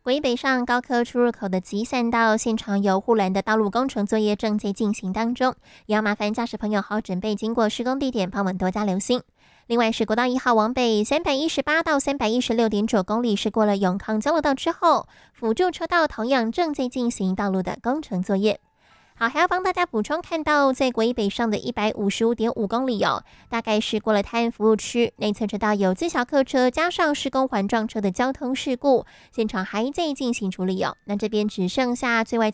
国一北上高科出入口的集散道现场有护栏的道路工程作业正在进行当中，也要麻烦驾驶朋友好准备经过施工地点，旁稳多加留心。另外是国道1号往北318到316.9公里，是过了永康交流道之后，辅助车道同样正在进行道路的工程作业。好，还要帮大家补充，看到在国一北上的155.5公里大概是过了泰安服务区内侧车道有自小客车加上施工环撞车的交通事故，现场还在进行处理那这边只剩下最外